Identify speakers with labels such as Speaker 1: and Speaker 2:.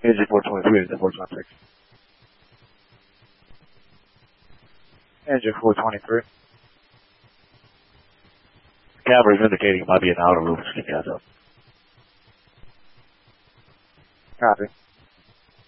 Speaker 1: Engine 423 is the 426. Engine 423. Cavalry's indicating it might be an outer loop. Just keep your eyes up. Copy.